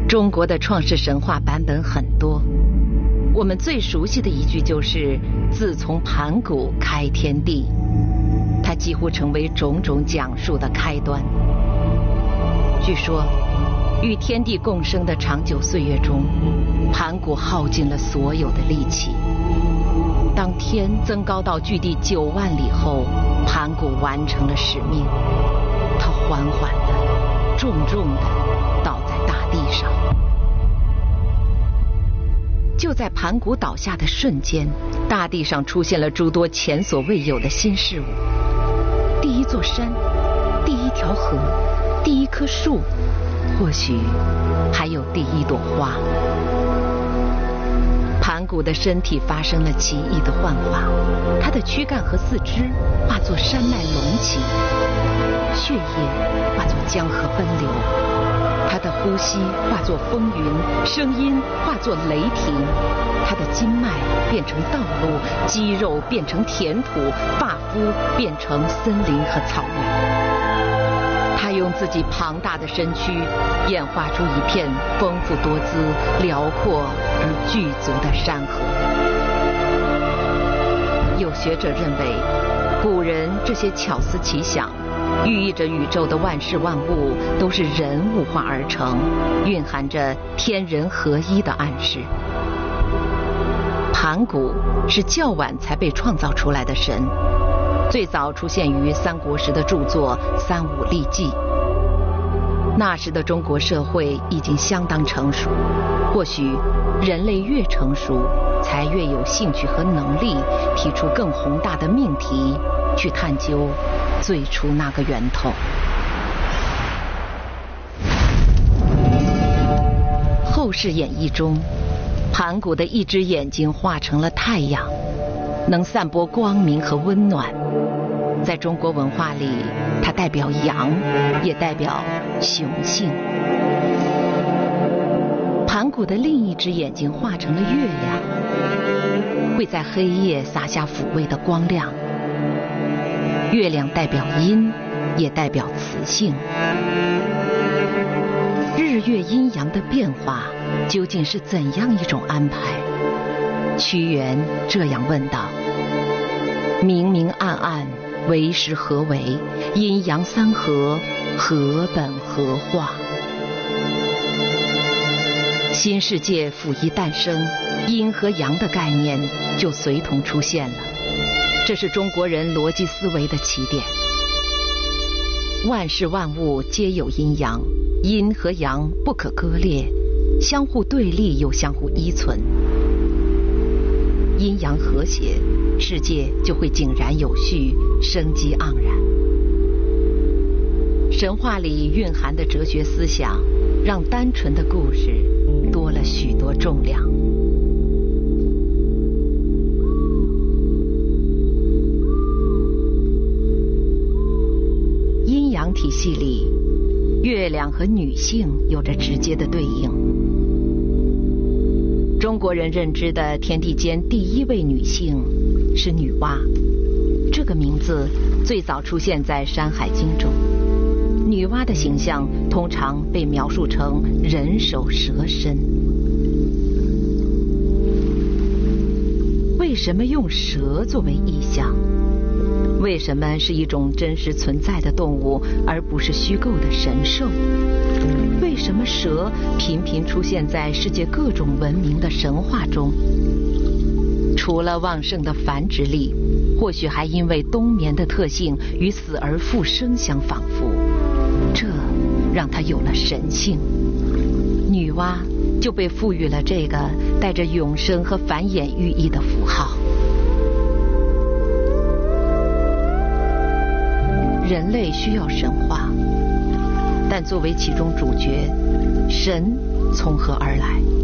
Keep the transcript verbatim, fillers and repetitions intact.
中国的创世神话版本很多，我们最熟悉的一句就是自从盘古开天地，它几乎成为种种讲述的开端。据说与天地共生的长久岁月中，盘古耗尽了所有的力气。当天增高到距地九万里后，盘古完成了使命，他缓缓地重重地倒在大地上。就在盘古倒下的瞬间，大地上出现了诸多前所未有的新事物。第一座山，第一条河，第一棵树，或许还有第一朵花。盘古的身体发生了奇异的幻化，他的躯干和四肢化作山脉隆起，血液化作江河奔流，他的呼吸化作风云，声音化作雷霆，他的筋脉变成道路，肌肉变成田土，发肤变成森林和草原。他用自己庞大的身躯演化出一片丰富多姿、辽阔而巨足的山河。有学者认为，古人这些巧思奇想，寓意着宇宙的万事万物都是人物化而成，蕴含着天人合一的暗示。盘古是较晚才被创造出来的神，最早出现于三国时的著作《三武历纪》。那时的中国社会已经相当成熟，或许人类越成熟，才越有兴趣和能力提出更宏大的命题，去探究最初那个源头。后世演绎中，盘古的一只眼睛化成了太阳，能散播光明和温暖。在中国文化里，它代表阳，也代表雄性。盘古的另一只眼睛化成了月亮，会在黑夜洒下抚慰的光亮。月亮代表阴，也代表雌性。日月阴阳的变化究竟是怎样一种安排？屈原这样问道：明明暗暗，为时何为？阴阳三合，何本何化？新世界甫一诞生，阴和阳的概念就随同出现了。这是中国人逻辑思维的起点。万事万物皆有阴阳，阴和阳不可割裂，相互对立又相互依存。阴阳和谐，世界就会井然有序，生机盎然。神话里蕴含的哲学思想，让单纯的故事多了许多重量。阴阳体系里，月亮和女性有着直接的对应。中国人认知的天地间第一位女性是女娲，这个名字最早出现在《山海经》中。女娲的形象通常被描述成人首蛇身。为什么用蛇作为意象？为什么是一种真实存在的动物，而不是虚构的神兽？为什么蛇频频出现在世界各种文明的神话中？除了旺盛的繁殖力，或许还因为冬眠的特性与死而复生相仿佛，这让它有了神性。女娲就被赋予了这个带着永生和繁衍寓意的符号。人类需要神话，但作为其中主角，神从何而来？